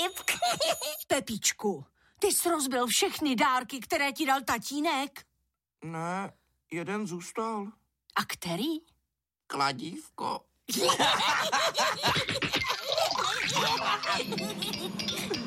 vtip. Pepíčku, ty jsi rozbil všechny dárky, které ti dal tatínek? Ne, jeden zůstal. A který? Kladívko.